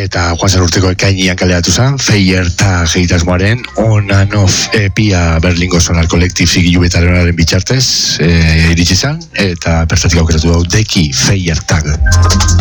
eta joan zen urteko ekainian kaleratu zen, Feier Tag egitasmoaren On and Off epia Berlingo Sonar Collective zigilu betalenaren bitxartez iritsi zen, eta bertatik aukeratu dau Deki Feier Tag.